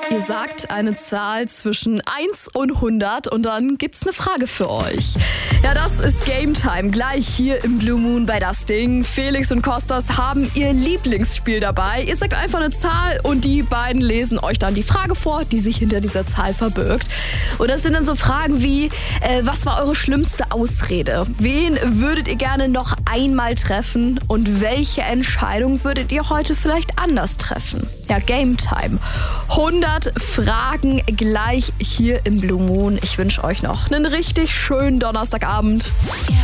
Ihr sagt eine Zahl zwischen 1 und 100 und dann gibt's eine Frage für euch. Ja, das ist Game Time, gleich hier im Blue Moon bei Das Ding. Felix und Kostas haben ihr Lieblingsspiel dabei. Ihr sagt einfach eine Zahl und die beiden lesen euch dann die Frage vor, die sich hinter dieser Zahl verbirgt. Und das sind dann so Fragen wie, was war eure schlimmste Ausrede? Wen würdet ihr gerne noch einmal treffen? Und welche Entscheidung würdet ihr heute vielleicht anders treffen? Ja, Game Time. 100 Fragen gleich hier im Blue Moon. Ich wünsche euch noch einen richtig schönen Donnerstagabend.